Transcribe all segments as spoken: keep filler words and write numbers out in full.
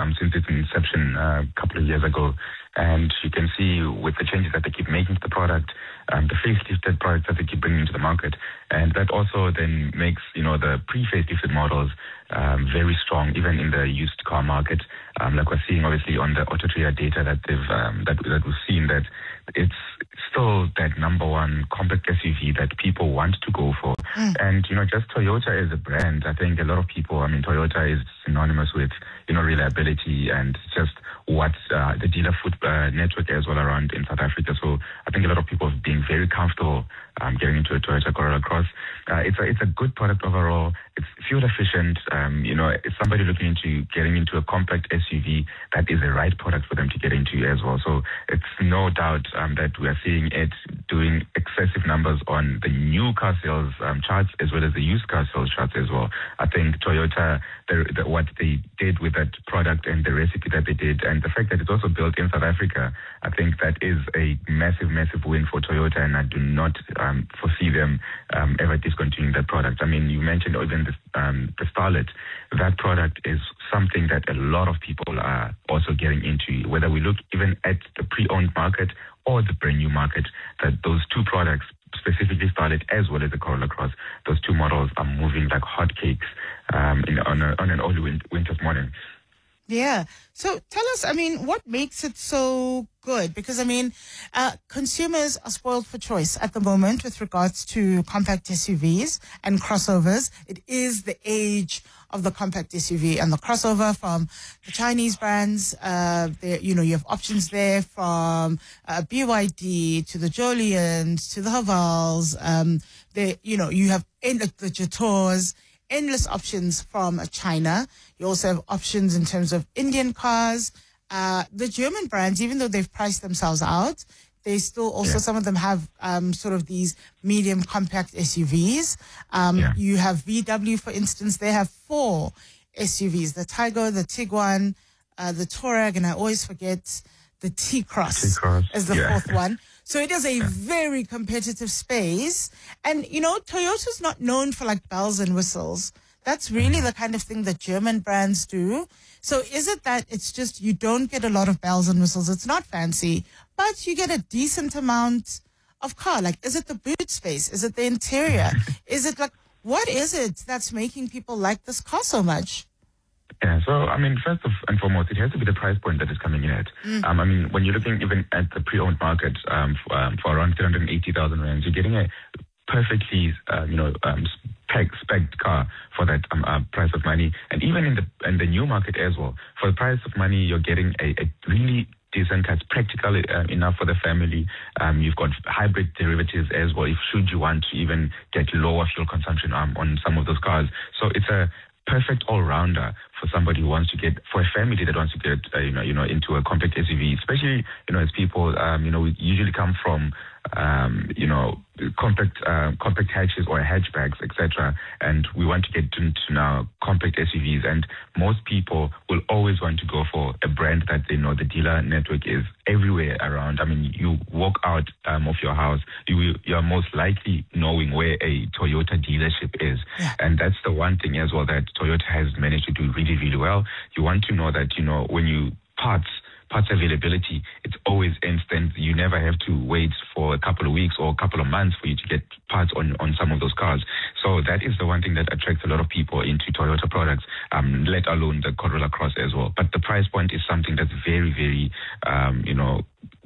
um, since its inception uh, a couple of years ago. And you can see with the changes that they keep making to the product, um, the facelifted products that they keep bringing to the market. And that also then makes, you know, the pre-facelifted models um, very strong, even in the used car market. Um, like we're seeing, obviously, on the Autotrader data that they've um, that, that we've seen, that it's still that number one compact S U V that people want to go for. Mm. And, you know, just Toyota as a brand, I think a lot of people, I mean, Toyota is synonymous with, you know, reliability and just what uh, the dealer foot uh, network as well around in South Africa. So I think a lot of people have been very comfortable um, getting into a Toyota Corolla Cross. Uh, it's a it's a good product overall. It's fuel efficient. Um, you know, it's somebody looking into getting into a compact S U V, that is the right product for them to get into as well. So it's no doubt um, that we are seeing it doing excessive numbers on the new car sales um, charts as well as the used car sales charts as well. I think Toyota, the, the, what they did with that product and the recipe that they did, and the fact that it's also built in South Africa, I think that is a massive, massive win for Toyota, and I do not um, foresee them um, ever discontinuing that product. I mean, you mentioned even the, um, the Starlet. That product is something that a lot of people are also getting into, whether we look even at the pre-owned market or the brand new market, that those two products, specifically Starlet as well as the Corolla Cross, those two models are moving like hotcakes um, in, on, a, on an early win- winter's morning. Yeah. So tell us, I mean, what makes it so good? Because, I mean, uh, consumers are spoiled for choice at the moment with regards to compact S U Vs and crossovers. It is the age of the compact S U V and the crossover from the Chinese brands. Uh, there, you know, you have options there from uh, B Y D to the Joliens to the Havals. Um, there, you know, you have in the, the Jatours. Endless options from China. You also have options in terms of Indian cars. Uh, the German brands, even though they've priced themselves out, they still also, yeah. some of them have um, sort of these medium compact S U Vs. Um, yeah. You have V W, for instance. They have four S U Vs, the Taygo, the Tiguan, uh, the Touareg, and I always forget the T-Cross, T-Cross. as the yeah. fourth one. So it is a yeah. very competitive space. And, you know, Toyota's not known for like bells and whistles. That's really the kind of thing that German brands do. So is it that it's just you don't get a lot of bells and whistles? It's not fancy, but you get a decent amount of car. Like, is it the boot space? Is it the interior? Is it like, what is it that's making people like this car so much? Yeah, so, I mean, first and foremost, it has to be the price point that is coming in at. Mm. Um, I mean, when you're looking even at the pre-owned market um, for, um, for around three hundred eighty thousand rands, you're getting a perfectly, uh, you know, um, spec spec car for that um, uh, price of money. And even in the in the new market as well, for the price of money, you're getting a, a really decent car. It's practical uh, enough for the family. Um, you've got hybrid derivatives as well, if should you want to even get lower fuel consumption um, on some of those cars. So it's a perfect all-rounder for somebody who wants to get, for a family that wants to get, uh, you know, you know, into a compact S U V, especially, you know, as people, um, you know, we usually come from, um, you know, compact, uh, compact hatches or hatchbacks, et cetera, and we want to get into now compact S U Vs, and most people will always want to go for a brand that they know the dealer network is everywhere around. I mean, you walk out um, of your house, you you are most likely knowing where a Toyota dealership is, yeah. and that's the one thing as well that Toyota has managed to do really, really well. You want to know that, you know, when you parts, parts availability, it's always instant. You never have to wait for a couple of weeks or a couple of months for you to get parts on, on some of those cars. So that is the one thing that attracts a lot of people into Toyota products, um, let alone the Corolla Cross as well. But the price point is something that's very, very, um, you know,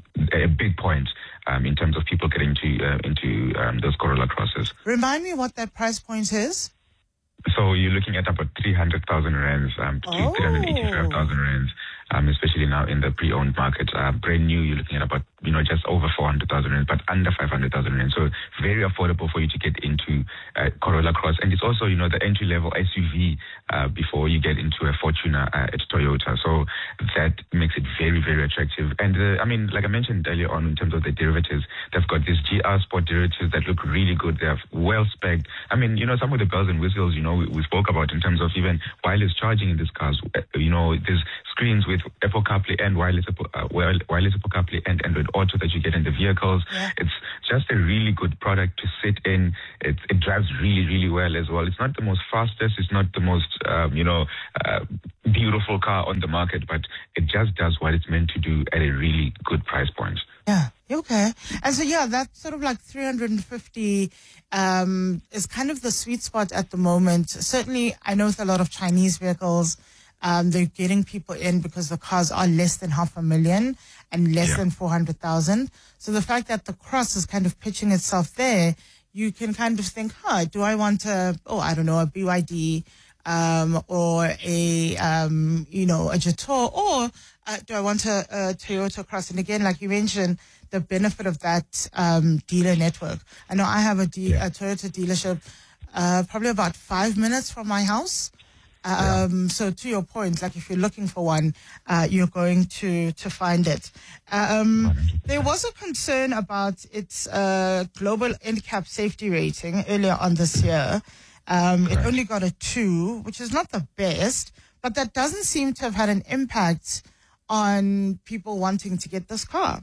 a big point um, in terms of people getting to, uh, into um, those Corolla Crosses. Remind me what that price point is. So you're looking at about three hundred thousand rands um, to oh. three hundred eighty-five thousand rands, um, especially now in the pre-owned market. Uh, brand new, you're looking at about, you know, just over four hundred thousand rands, but under five hundred thousand rands. So very affordable for you to get into uh, Corolla Cross. And it's also, you know, the entry-level S U V uh, before you get into a Fortuner uh, at Toyota. So that makes it very, very attractive. And, uh, I mean, like I mentioned earlier on in terms of the derivatives, they've got these G R Sport derivatives that look really good. They're well-spec'd. I mean, you know, some of the bells and whistles, you know, we, we spoke about in terms of even wireless charging in these cars. You know, there's screens with Apple CarPlay and wireless Apple, uh, wireless Apple CarPlay and Android Android Auto that you get in the vehicles. Yeah. It's just a really good product to sit in. It, it drives really, really well as well. It's not the most fastest. It's not the most, um, you know, uh, beautiful car on the market, but it just does what it's meant to do at a really good price point. Yeah. Okay. And so, yeah, that sort of like three hundred fifty um, is kind of the sweet spot at the moment. Certainly, I know with a lot of Chinese vehicles, um, they're getting people in because the cars are less than half a million and less Yeah. than four hundred thousand. So the fact that the Cross is kind of pitching itself there, you can kind of think, huh, do I want a, oh, I don't know, a B Y D um, or a, um, you know, a Jetour, or uh, do I want a, a Toyota Cross? And again, like you mentioned, the benefit of that um, dealer network. I know I have a, de- Yeah. a Toyota dealership uh, probably about five minutes from my house. Um, So to your point, like if you're looking for one, uh, you're going to, to find it. Um, there was a concern about its uh, global N C A P safety rating earlier on this year. Um, it Correct. only got a two, which is not the best, but that doesn't seem to have had an impact on people wanting to get this car.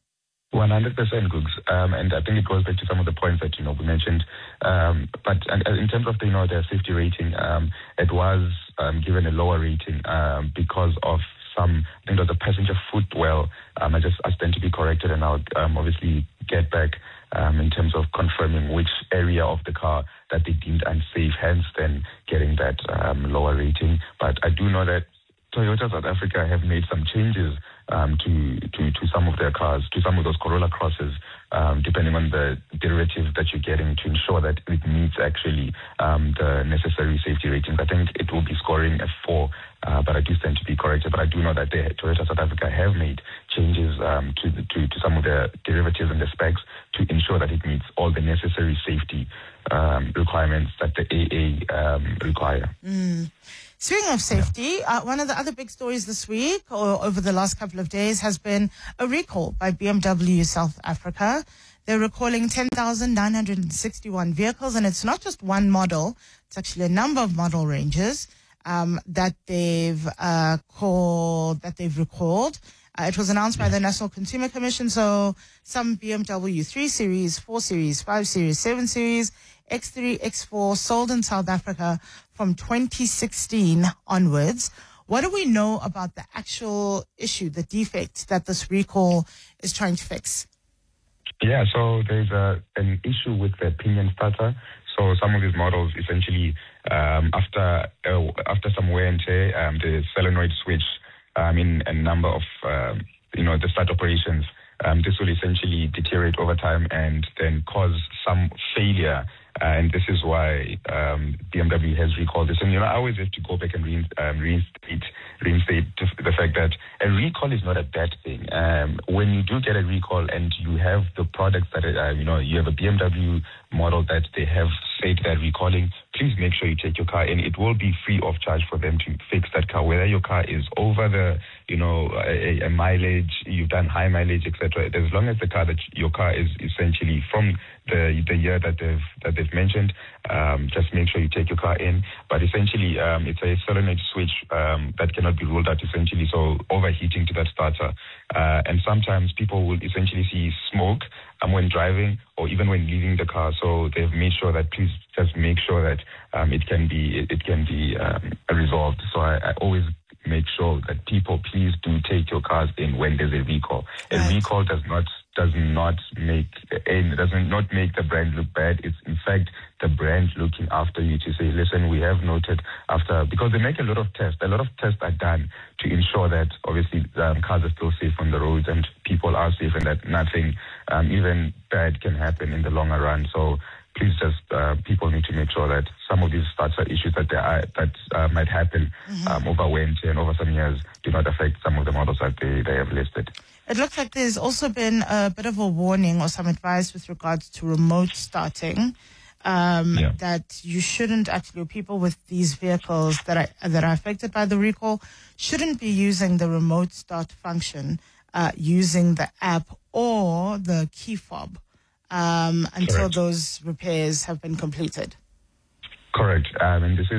one hundred percent, Googs. Um, and I think it goes back to some of the points that, you know, we mentioned. Um, but and, uh, in terms of the, you know, the safety rating, um, it was um, given a lower rating um, because of some, I think it was a passenger footwell. Um, I just asked them to be corrected, and I'll um, obviously get back um, in terms of confirming which area of the car that they deemed unsafe, hence then getting that um, lower rating. But I do know that Toyota South Africa have made some changes um, to, to, to some of their cars, to some of those Corolla Crosses, um, depending on the derivative that you're getting, to ensure that it meets actually um, the necessary safety ratings. I think it will be scoring a four, uh, but I do stand to be corrected. But I do know that they, Toyota South Africa have made changes um, to, the, to to some of their derivatives and the specs to ensure that it meets all the necessary safety um, requirements that the A A um, require. Mm. Speaking of safety, uh, one of the other big stories this week or over the last couple of days has been a recall by B M W South Africa. They're recalling ten thousand nine hundred sixty-one vehicles, and it's not just one model. It's actually a number of model ranges um, that they've uh, called, that they've recalled. Uh, it was announced by the National Consumer Commission, so some B M W three Series, four Series, five Series, seven Series, X three, X four sold in South Africa from twenty sixteen onwards. What do we know about the actual issue, the defect that this recall is trying to fix? Yeah, so there's a, an issue with the pinion starter. So some of these models, essentially, um, after uh, after some wear and tear, um, the solenoid switch um, in a number of, um, you know, the start operations, um, this will essentially deteriorate over time and then cause some failure. Uh, and this is why um, B M W has recalled this. And, you know, I always have to go back and rein, um, reinstate, reinstate the fact that a recall is not a bad thing. Um, when you do get a recall and you have the products that, uh, you know, you have a B M W model that they have said they're recalling, please make sure you take your car in. It will be free of charge for them to fix that car, whether your car is over the, you know, a, a mileage, you've done high mileage, et cetera. As long as the car that your car is essentially from the the year that they've that they've mentioned, um, just make sure you take your car in. But essentially, um, it's a solenoid switch um, that cannot be ruled out. Essentially, so overheating to that starter, uh, and sometimes people will essentially see smoke um, when driving or even when leaving the car. So they've made sure that please just make sure that um, it can be it, it can be um, resolved. So I, I always make sure that people please do take your cars in when there's a recall. A Right. recall does not does not make it does not make the brand look bad. It's in fact the brand looking after you to say, listen, we have noted after, because they make a lot of tests. A lot of tests are done to ensure that obviously um, cars are still safe on the roads and people are safe and that nothing um, even bad can happen in the longer run. So please just uh, people need to make sure that some of these starter issues that there are, that uh, might happen mm-hmm. um, over winter and over some years do not affect some of the models that they, they have listed. It looks like there's also been a bit of a warning or some advice with regards to remote starting. Um, yeah. That you shouldn't actually, people with these vehicles that are that are affected by the recall shouldn't be using the remote start function, uh, using the app or the key fob um, until Correct. those repairs have been completed. Correct, um, and this is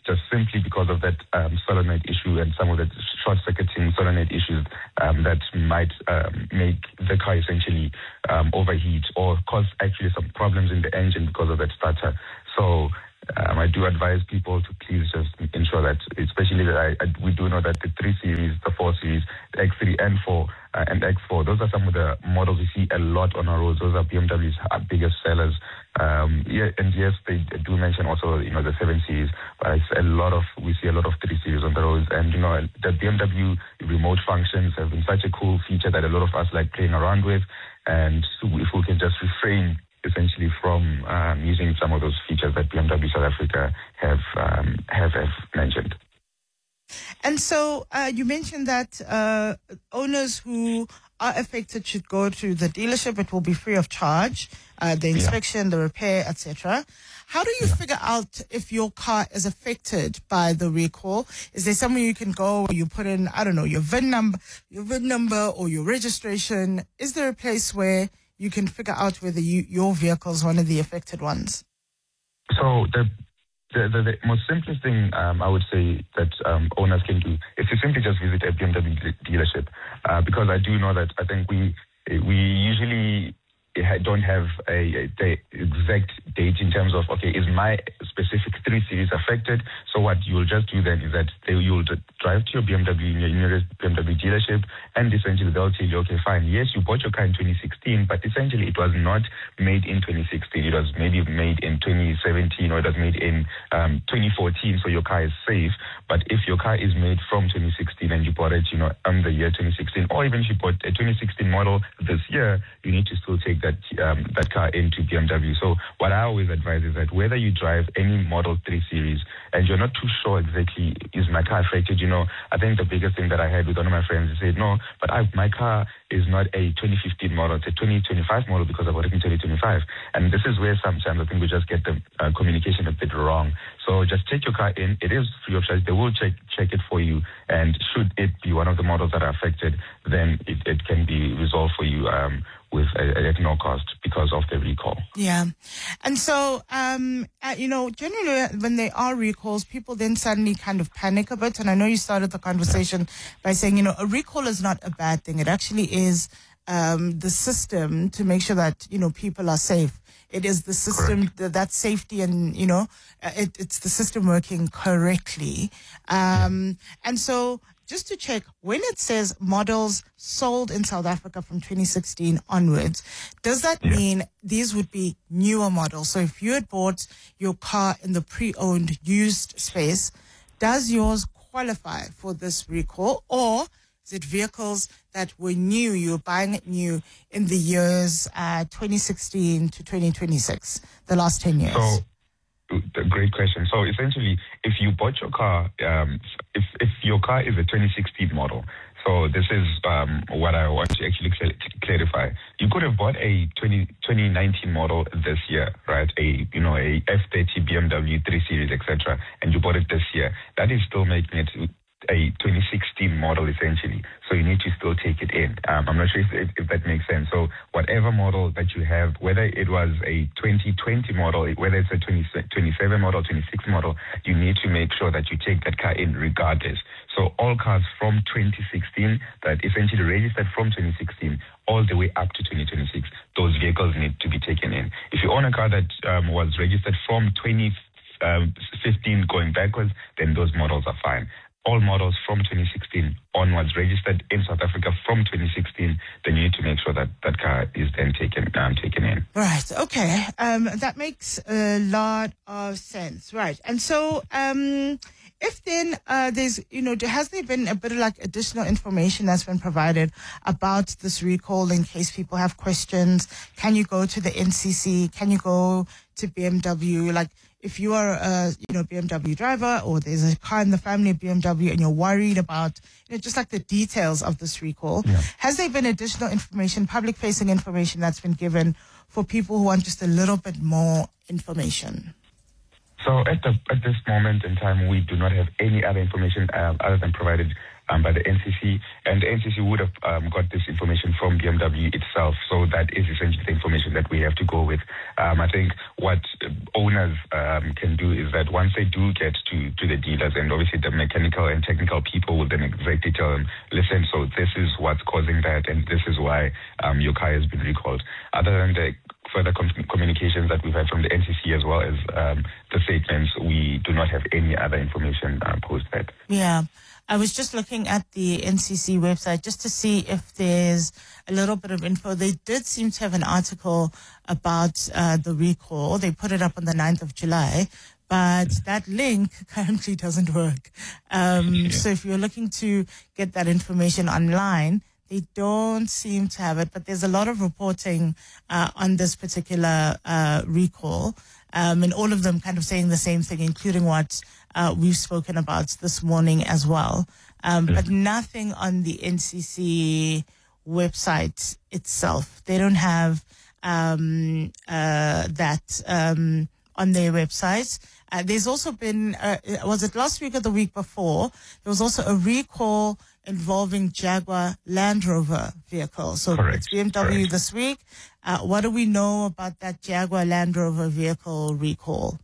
just simply because of that um, solenoid issue and some of the short-circuiting solenoid issues um, that might um, make the car essentially um, overheat or cause actually some problems in the engine because of that stutter. So um, I do advise people to please just ensure that, especially that I, I, we do know that the three series, the four series, the X three and four uh, and X four, those are some of the models we see a lot on our roads. Those are B M W's biggest sellers. Um, yeah, and yes, they do mention also, you know, the seven series, but it's a lot of, we see a lot of three series on the roads. And, you know, the B M W remote functions have been such a cool feature that a lot of us like playing around with. And so if we can just refrain essentially from um, using some of those features that B M W South Africa have um, have, have mentioned. And so uh, you mentioned that uh, owners who are affected should go to the dealership. It will be free of charge, uh, the inspection, yeah. the repair, et cetera. How do you yeah. figure out if your car is affected by the recall? Is there somewhere you can go where you put in, I don't know, your V I N number, your V I N number or your registration? Is there a place where you can figure out whether you, your vehicle is one of the affected ones? So the the, the, the most simplest thing um, I would say that um, owners can do is to simply just visit a B M W dealership, uh, because I do know that I think we we usually don't have a, a the exact date in terms of, okay, is my specific three series affected? So what you'll just do then is that they, you'll drive to your B M W, in your nearest B M W dealership, and essentially they'll tell you, okay, fine, yes, you bought your car in twenty sixteen, but essentially it was not made in twenty sixteen. It was maybe made in twenty seventeen, or it was made in um, twenty fourteen, so your car is safe. But if your car is made from twenty sixteen and you bought it, you know, on the year twenty sixteen, or even if you bought a twenty sixteen model this year, you need to still take that That, um, that car into B M W. So what I always advise is that whether you drive any Model three series and you're not too sure exactly, is my car affected? You know, I think the biggest thing that I had with one of my friends, he said, no, but I, my car is not a twenty fifteen model, it's a twenty twenty-five model because I bought it in twenty twenty-five. And this is where sometimes I think we just get the uh, communication a bit wrong. So just take your car in. It is free of charge. They will check check it for you. And should it be one of the models that are affected, then it, it can be resolved for you um, with a, at no cost because of the recall. Yeah. And so, um, uh, you know, generally when there are recalls, people then suddenly kind of panic a bit. And I know you started the conversation yeah. by saying, you know, a recall is not a bad thing. It actually is um, the system to make sure that, you know, people are safe. It is the system, that, that safety and, you know, uh, it, it's the system working correctly. Um, yeah. And so just to check, when it says models sold in South Africa from twenty sixteen onwards, does that yeah. mean these would be newer models? So if you had bought your car in the pre-owned used space, does yours qualify for this recall? Or is it vehicles that were new, you were buying it new in the years uh, twenty sixteen to twenty twenty-six, the last ten years? So, great question. So essentially, if you bought your car, um, if if your car is a twenty sixteen model, so this is um, what I want to actually cl- clarify. You could have bought a twenty, twenty nineteen model this year, right? A you know a F thirty B M W three series, et cetera, and you bought it this year. That is still making it a twenty sixteen model essentially. So you need to still take it in. Um, I'm not sure if, if, if that makes sense. So whatever model that you have, whether it was a twenty twenty model, whether it's a twenty twenty-seven model, twenty-six model, you need to make sure that you take that car in regardless. So all cars from twenty sixteen that essentially registered from twenty sixteen all the way up to twenty twenty-six, those vehicles need to be taken in. If you own a car that um, was registered from twenty fifteen going backwards, then those models are fine. All models from twenty sixteen onwards registered in South Africa from twenty sixteen, then you need to make sure that that car is then taken um, taken in. Right. Okay. Um, that makes a lot of sense. Right. And so, um, if then uh, there's, you know, has there been a bit of like additional information that's been provided about this recall in case people have questions? Can you go to the N C C? Can you go to B M W? Like, if you are a, you know, B M W driver, or there's a car in the family of B M W and you're worried about, you know, just like the details of this recall, yeah. has there been additional information, public-facing information that's been given for people who want just a little bit more information? So at the at this moment in time, we do not have any other information uh, other than provided um, by the N C C, and the N C C would have um, got this information from B M W itself. So that is essentially the information that we have to go with. Um, I think what owners um, can do is that once they do get to, to the dealers, and obviously the mechanical and technical people will then exactly tell them, listen, so this is what's causing that, and this is why um, your car has been recalled. Other than the further com- communications that we've had from the N C C as well as um, the statements, we do not have any other information uh, post that. Yeah. I was just looking at the N C C website just to see if there's a little bit of info. They did seem to have an article about uh, the recall. They put it up on the ninth of July, but that link currently doesn't work. Um, yeah. So if you're looking to get that information online, they don't seem to have it, but there's a lot of reporting uh, on this particular uh, recall, um, and all of them kind of saying the same thing, including what uh, we've spoken about this morning as well. Um, but nothing on the N C C website itself. They don't have um, uh, that um, on their website. Uh, there's also been, uh, was it last week or the week before? There was also a recall involving Jaguar Land Rover vehicle. So Correct. It's B M W Correct. this week. Uh, what do we know about that Jaguar Land Rover vehicle recall?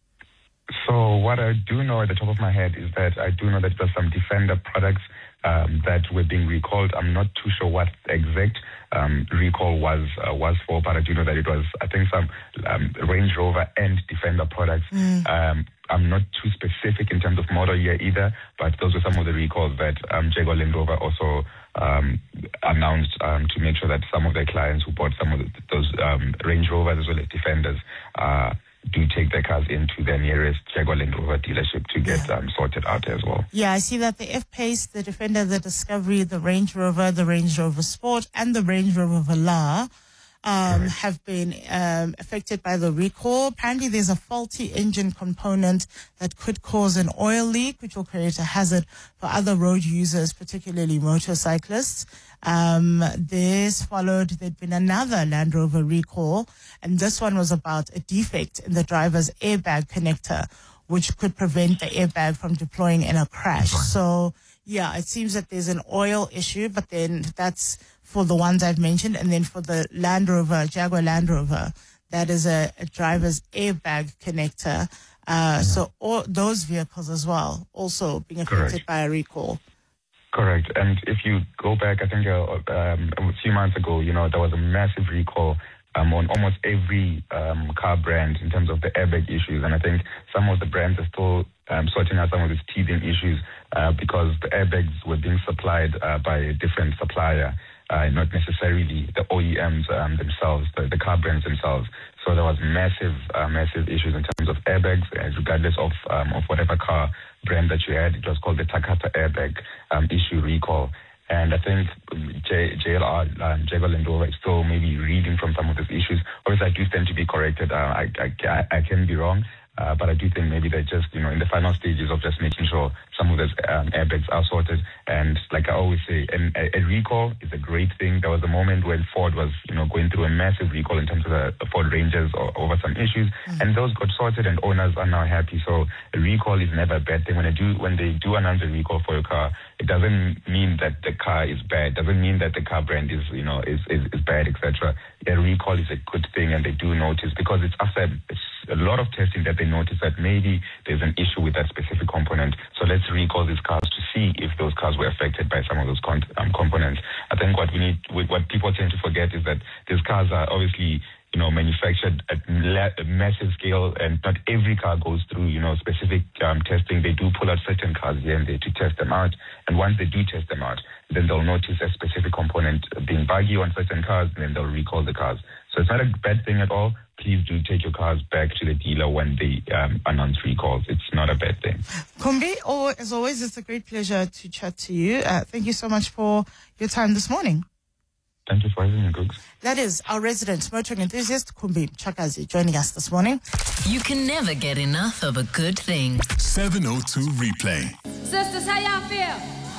So what I do know at the top of my head is that I do know that there's some Defender products um, that were being recalled. I'm not too sure what the exact um, recall was uh, was for, but I do know that it was, I think, some um, Range Rover and Defender products. Mm. Um, I'm not too specific in terms of model year either, but those were some of the recalls that um, Jaguar Land Rover also um, announced um, to make sure that some of their clients who bought some of the, those um, Range Rovers as well as Defenders uh, do take their cars into their nearest Jaguar Land Rover dealership to get yeah. um, sorted out as well. Yeah, I see that the F-Pace, the Defender, the Discovery, the Range Rover, the Range Rover Sport, and the Range Rover Velar um, have been um, affected by the recall. Apparently, there's a faulty engine component that could cause an oil leak, which will create a hazard for other road users, particularly motorcyclists. Um, this followed, there'd been another Land Rover recall, and this one was about a defect in the driver's airbag connector, which could prevent the airbag from deploying in a crash. So, yeah, it seems that there's an oil issue, but then that's for the ones I've mentioned. And then for the Land Rover, Jaguar Land Rover, that is a, a driver's airbag connector. Uh, so all those vehicles as well, also being affected Correct. by a recall. Correct. And if you go back, I think uh, um, a few months ago, you know, there was a massive recall um, on almost every um, car brand in terms of the airbag issues. And I think some of the brands are still um, sorting out some of these teething issues uh, because the airbags were being supplied uh, by a different supplier, uh, not necessarily the O E Ms um, themselves, the, the car brands themselves. So there was massive, uh, massive issues in terms of airbags, uh, regardless of um, of whatever car brand that you had. It was called the Takata airbag um, issue recall. And I think J- JLR, um, Jaguar Land Rover, is still maybe reading from some of these issues. Obviously, I do stand to be corrected. Uh, I, I, I can be wrong. Uh, but I do think maybe they're just, you know, in the final stages of just making sure some of those um, airbags are sorted. And like I always say, an, a, a recall is a great thing. There was a moment when Ford was, you know, going through a massive recall in terms of the Ford Rangers or, over some issues, mm-hmm. and those got sorted, and owners are now happy. So a recall is never a bad thing. When they do, when they do announce a recall for your car, it doesn't mean that the car is bad. Doesn't mean that the car brand is, you know, is is, is bad, et cetera. A recall is a good thing, and they do notice because it's after a lot of testing that they notice that maybe there's an issue with that specific component. So let's recall these cars to see if those cars were affected by some of those con- um, components. I think what we need, what people tend to forget is that these cars are obviously, you know, manufactured at a massive scale, and not every car goes through, you know, specific um, testing. They do pull out certain cars here and there to test them out. And once they do test them out, then they'll notice a specific component being buggy on certain cars, and then they'll recall the cars. So it's not a bad thing at all. Please do take your cars back to the dealer when they um, announce recalls. It's not a bad thing. Kumbi, oh, as always, it's a great pleasure to chat to you. Uh, thank you so much for your time this morning. Thank you for having me, Googs. That is our resident motoring enthusiast, Kumbi Chakazi, joining us this morning. You can never get enough of a good thing. seven oh two Replay. Sisters, how y'all feel?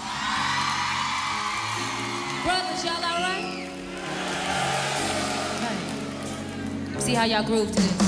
Brothers, y'all all right? See how y'all groove to this.